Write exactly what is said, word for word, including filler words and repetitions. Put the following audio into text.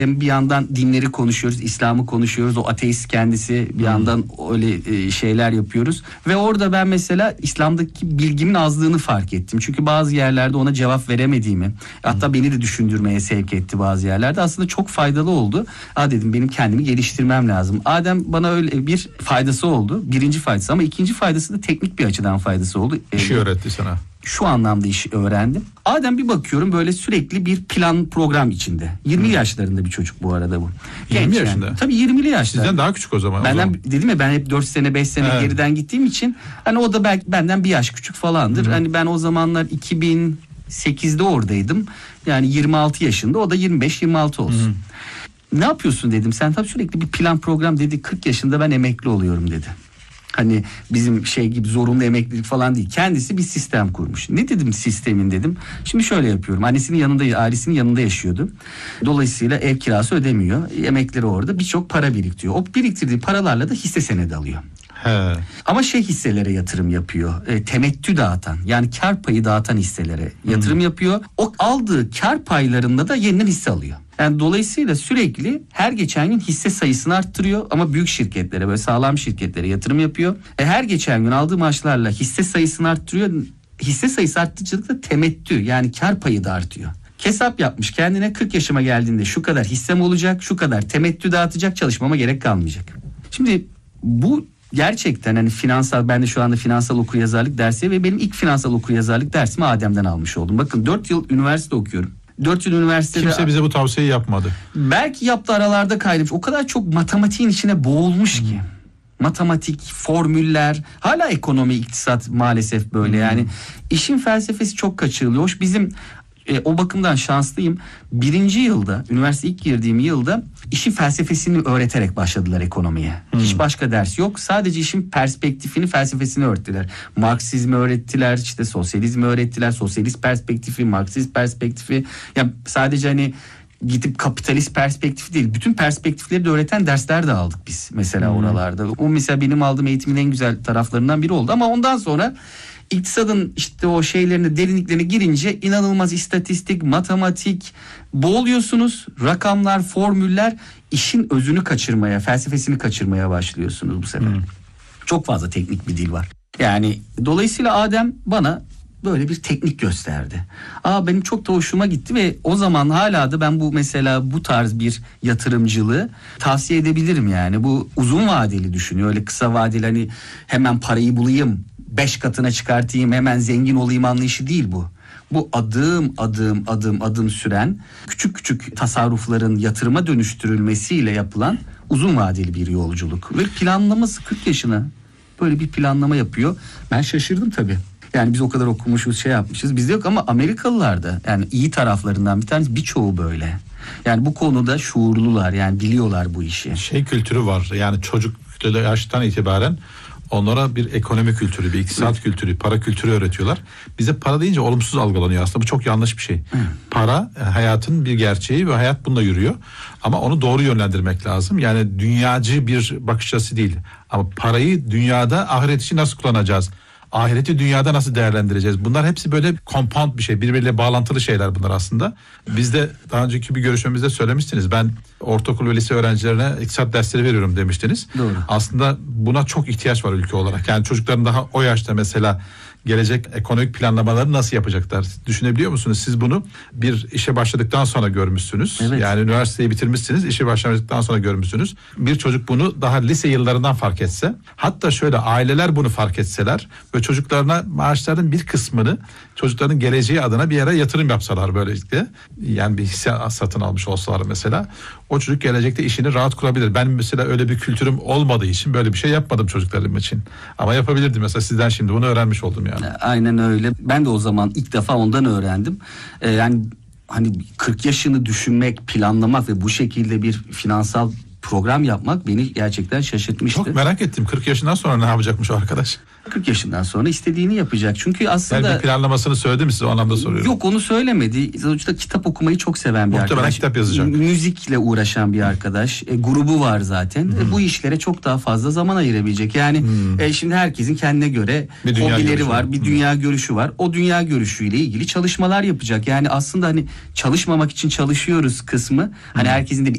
Hem bir yandan dinleri konuşuyoruz, İslam'ı konuşuyoruz. O ateist kendisi bir yandan öyle şeyler yapıyoruz. Ve orada ben mesela İslam'daki bilgimin azlığını fark ettim. Çünkü bazı yerlerde ona cevap veremediğimi, hatta beni de düşündürmeye sevk etti bazı yerlerde. Aslında çok faydalı oldu. Aa dedim, benim kendimi geliştirmem lazım. Adem bana öyle bir faydası oldu. Birinci faydası, ama ikinci faydası da teknik bir açıdan faydası oldu. Bir şey öğretti sana. Şu anlamda işi öğrendim. Adem bir bakıyorum böyle sürekli bir plan program içinde. yirmi hmm. yaşlarında bir çocuk bu arada bu. yirmi yaşında? Yani. Tabii yirmili yaşlarda. Sizden daha küçük o zaman. Benden, o zaman. dedim ya, ben hep dört sene beş sene evet. geriden gittiğim için hani o da belki benden bir yaş küçük falandır. Hmm. Hani ben o zamanlar iki bin sekizde oradaydım. Yani yirmi altı yaşında, o da yirmi beş yirmi altı olsun. Hmm. Ne yapıyorsun dedim. Sen tabii sürekli bir plan program, dedi. kırk yaşında ben emekli oluyorum dedi. Hani bizim şey gibi zorunlu emeklilik falan değil. Kendisi bir sistem kurmuş. Ne dedim sistemin dedim. Şimdi şöyle yapıyorum. Annesinin yanında, ailesinin yanında yaşıyordu. Dolayısıyla ev kirası ödemiyor. Emekleri orada, birçok para biriktiriyor. O biriktirdiği paralarla da hisse senedi alıyor. He. Ama şey hisselere yatırım yapıyor. E, temettü dağıtan, yani kar payı dağıtan hisselere yatırım hmm. yapıyor. O aldığı kar paylarında da yeniden hisse alıyor. Yani dolayısıyla sürekli her geçen gün hisse sayısını arttırıyor, ama büyük şirketlere, böyle sağlam şirketlere yatırım yapıyor. E, her geçen gün aldığı maaşlarla hisse sayısını arttırıyor. Hisse sayısı arttıkça da temettü, yani kar payı da artıyor. Hesap yapmış kendine, kırk yaşıma geldiğinde şu kadar hissem olacak, şu kadar temettü dağıtacak, çalışmama gerek kalmayacak. Şimdi bu gerçekten hani finansal, ben de şu anda finansal okuryazarlık dersi ve benim ilk finansal okuryazarlık dersimi Adem'den almış oldum. Bakın dört yıl üniversite okuyorum. dört yıl üniversitede... Kimse bize bu tavsiyeyi yapmadı. Belki yaptı, aralarda kaynamış. O kadar çok matematiğin içine boğulmuş ki. Hmm. Matematik, formüller, hala ekonomi, iktisat maalesef böyle. Hmm. Yani işin felsefesi çok kaçırılıyor. Hoş bizim... E, o bakımdan şanslıyım. Birinci yılda, üniversite ilk girdiğim yılda işin felsefesini öğreterek başladılar ekonomiye. Hmm. Hiç başka ders yok. Sadece işin perspektifini, felsefesini öğrettiler. Marksizmi öğrettiler, işte sosyalizmi öğrettiler. Sosyalist perspektifi, Marksist perspektifi. Ya sadece hani gidip kapitalist perspektifi değil, bütün perspektifleri de öğreten dersler de aldık biz mesela hmm. oralarda. O mesela benim aldığım eğitimin en güzel taraflarından biri oldu. Ama ondan sonra İktisadın işte o şeylerine, derinliklerine girince inanılmaz istatistik, matematik boğuluyorsunuz. Rakamlar, formüller, işin özünü kaçırmaya, felsefesini kaçırmaya başlıyorsunuz bu sefer. Hmm. Çok fazla teknik bir dil var. Yani dolayısıyla Adem bana böyle bir teknik gösterdi. Aa, benim çok da hoşuma gitti ve o zaman hala da ben bu mesela bu tarz bir yatırımcılığı tavsiye edebilirim yani. Bu uzun vadeli düşünüyor. Öyle kısa vadeli hani hemen parayı bulayım, beş katına çıkartayım, hemen zengin olayım anlayışı değil bu. Bu adım adım adım adım süren, küçük küçük tasarrufların yatırıma dönüştürülmesiyle yapılan uzun vadeli bir yolculuk. Ve planlaması kırk yaşına böyle bir planlama yapıyor. Ben şaşırdım tabii. Yani biz o kadar okumuşuz, şey yapmışız. Bizde yok, ama Amerikalılar da yani iyi taraflarından bir tanesi, birçoğu böyle. Yani bu konuda şuurlular, yani biliyorlar bu işi. Şey kültürü var, yani çocuk yaştan itibaren onlara bir ekonomi kültürü, bir iktisat evet. kültürü, para kültürü öğretiyorlar. Bize para deyince olumsuz algılanıyor. Aslında bu çok yanlış bir şey. Hı. Para hayatın bir gerçeği ve hayat bununla yürüyor. Ama onu doğru yönlendirmek lazım. Yani dünyacı bir bakış açısı değil. Ama parayı dünyada, ahiret için nasıl kullanacağız? Ahireti dünyada nasıl değerlendireceğiz? Bunlar hepsi böyle compound bir şey. Birbiriyle bağlantılı şeyler bunlar aslında. Biz de daha önceki bir görüşmemizde söylemiştiniz. Ben ortaokul ve lise öğrencilerine iktisat dersleri veriyorum demiştiniz. Doğru. Aslında buna çok ihtiyaç var ülke olarak. Yani çocukların daha o yaşta mesela gelecek ekonomik planlamaları nasıl yapacaklar? Düşünebiliyor musunuz? Siz bunu bir işe başladıktan sonra görmüşsünüz. Evet. Yani üniversiteyi bitirmişsiniz, işe başladıktan sonra görmüşsünüz. Bir çocuk bunu daha lise yıllarından fark etse, hatta şöyle aileler bunu fark etseler ve çocuklarına maaşların bir kısmını çocukların geleceği adına bir yere yatırım yapsalar böylelikle, yani bir hisse satın almış olsalar mesela, o çocuk gelecekte işini rahat kurabilir. Ben mesela öyle bir kültürüm olmadığı için böyle bir şey yapmadım çocuklarım için. Ama yapabilirdim mesela, sizden şimdi bunu öğrenmiş oldum yani. Aynen öyle. Ben de o zaman ilk defa ondan öğrendim. Ee, yani hani kırk yaşını düşünmek, planlamak ve bu şekilde bir finansal program yapmak beni gerçekten şaşırtmıştı. Çok merak ettim. kırk yaşından sonra ne yapacakmış o arkadaş? kırk yaşından sonra istediğini yapacak. Çünkü aslında... Yani bir planlamasını söyledi mi size, o anlamda soruyorum. Yok, onu söylemedi. Sonuçta kitap okumayı çok seven bir Muhtemelen arkadaş. kitap yazacak. Müzikle uğraşan bir arkadaş. E, grubu var zaten. Hmm. E, bu işlere çok daha fazla zaman ayırabilecek. Yani hmm. e, şimdi herkesin kendine göre hobileri var. Var. Bir dünya hmm. görüşü var. O dünya görüşüyle ilgili çalışmalar yapacak. Yani aslında hani çalışmamak için çalışıyoruz kısmı. Hani hmm. herkesin de bir